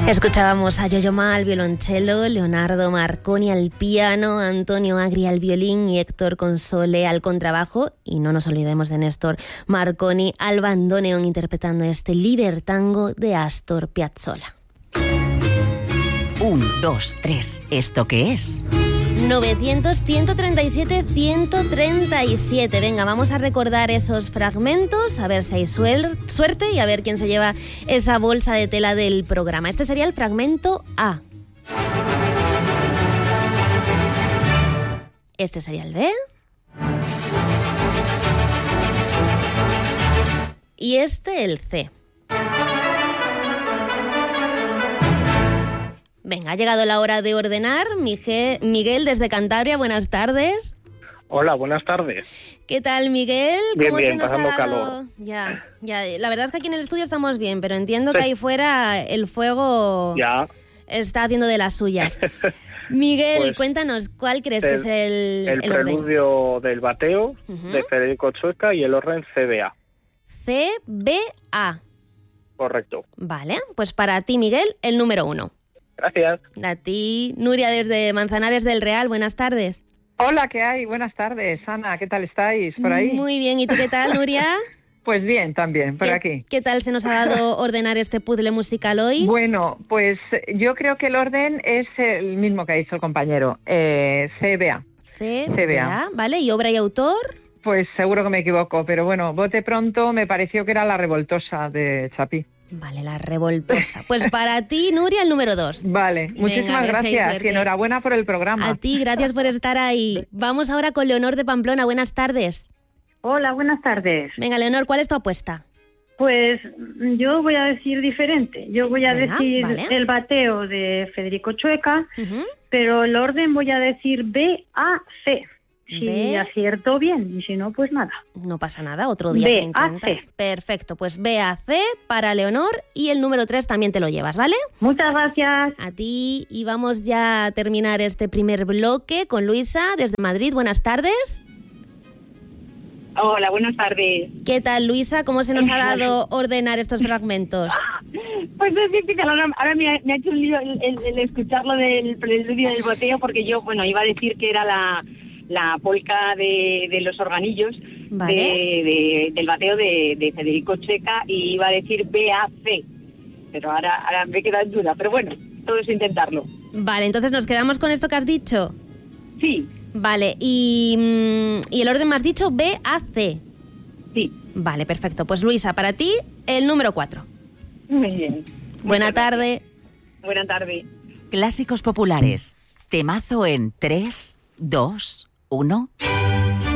Escuchábamos a Yo-Yo Ma al violonchelo, Leonardo Marconi al piano, Antonio Agri al violín y Héctor Console al contrabajo. Y no nos olvidemos de Néstor Marconi al bandoneón interpretando este Libertango de Astor Piazzolla. 1, 2, 3. ¿Esto qué es? 900-137-137. Venga, vamos a recordar esos fragmentos, a ver si hay suerte y a ver quién se lleva esa bolsa de tela del programa. Este sería el fragmento A. Este sería el B. Y este el C. Venga, ha llegado la hora de ordenar. Miguel, desde Cantabria, buenas tardes. Hola, buenas tardes. ¿Qué tal, Miguel? Bien, ¿Cómo bien, se nos pasando ha dado? calor. Ya, la verdad es que aquí en el estudio estamos bien, pero entiendo que ahí fuera el fuego está haciendo de las suyas. Miguel, Pues, cuéntanos, ¿cuál crees que es el orden? preludio del bateo de Federico Chueca y el orden CBA. CBA. Correcto. Vale, pues para ti, Miguel, el número 1. Gracias. A ti, Nuria, desde Manzanares del Real, buenas tardes. Hola, ¿qué hay? Buenas tardes, Ana, ¿qué tal estáis por ahí? Muy bien, ¿y tú qué tal, Nuria? Pues bien, también, por aquí. ¿Qué tal se nos ha dado ordenar este puzzle musical hoy? Bueno, pues yo creo que el orden es el mismo que ha dicho el compañero, CBA. CBA, ¿vale? ¿Y obra y autor? Pues seguro que me equivoco, pero bueno, bote pronto me pareció que era La Revoltosa de Chapí. Vale, La Revoltosa. Pues para ti, Nuria, el número 2. Vale, muchísimas gracias y enhorabuena por el programa. A ti, gracias por estar ahí. Vamos ahora con Leonor de Pamplona, buenas tardes. Hola, buenas tardes. Venga, Leonor, ¿cuál es tu apuesta? Pues yo voy a decir diferente. Yo voy a decir vale. el bateo de Federico Chueca, pero el orden voy a decir B-A-C. Si acierto bien, y si no, pues nada. No pasa nada, otro día se intenta. Perfecto, pues B-A-C para Leonor y el número 3 también te lo llevas, ¿vale? Muchas gracias. A ti, y vamos ya a terminar este primer bloque con Luisa desde Madrid. Buenas tardes. Hola, buenas tardes. ¿Qué tal, Luisa? ¿Cómo se nos ha dado ordenar estos fragmentos? Pues es que ahora me ha hecho un lío el escucharlo del preludio del boteo, porque yo, iba a decir que era la polca de los organillos, vale, del bateo de Federico Chueca, y iba a decir B-A-C, pero ahora me he quedado en duda, pero bueno, todo es intentarlo. Vale, entonces nos quedamos con esto que has dicho. Sí. Vale, y el orden me has dicho B-A-C. Sí. Vale, perfecto. Pues Luisa, para ti, el número 4. Muy bien. Buena tarde. Buena tarde. Clásicos populares. Temazo en 3, 2, 1...